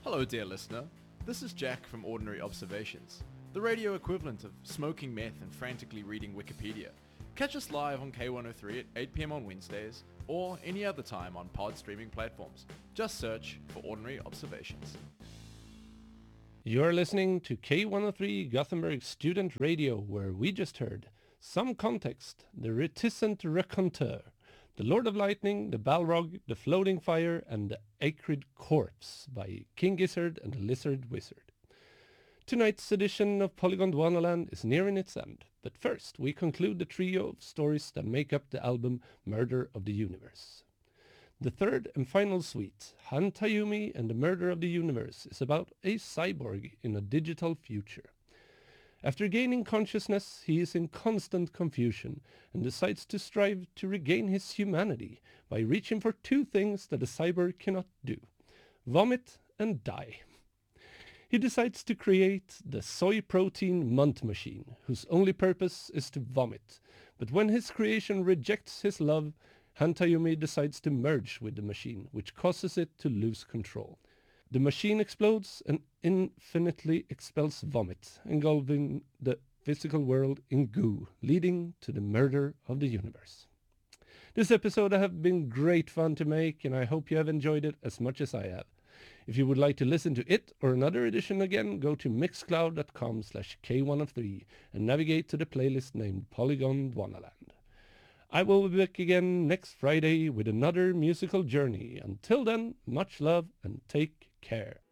Hello, dear listener. This is Jack from Ordinary Observations, the radio equivalent of smoking meth and frantically reading Wikipedia. Catch us live on K103 at 8 p.m. on Wednesdays, or any other time on pod streaming platforms. Just search for Ordinary Observations. You're listening to K103 Gothenburg Student Radio, where we just heard Some Context, The Reticent Raconteur, The Lord of Lightning, The Balrog, The Floating Fire, and The Acrid Corpse by King Gizzard and the Lizard Wizard. Tonight's edition of Polygon Dwanaland is nearing its end, but first we conclude the trio of stories that make up the album Murder of the Universe. The third and final suite, Hantayumi and the Murder of the Universe, is about a cyborg in a digital future. After gaining consciousness, he is in constant confusion and decides to strive to regain his humanity by reaching for two things that a cyborg cannot do: vomit and die. He decides to create the soy protein Munt machine, whose only purpose is to vomit. But when his creation rejects his love, Hantayumi decides to merge with the machine, which causes it to lose control. The machine explodes and infinitely expels vomit, engulfing the physical world in goo, leading to the murder of the universe. This episode has been great fun to make, and I hope you have enjoyed it as much as I have. If you would like to listen to it or another edition again, go to mixcloud.com/K103 and navigate to the playlist named Polygon Dwanaland. I will be back again next Friday with another musical journey. Until then, much love and take care.